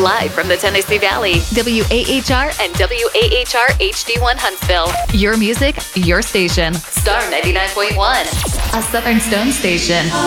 Live from the Tennessee Valley, WAHR and WAHR HD1 Huntsville. Your music, your station. Star 99.1, a Southern Stone station.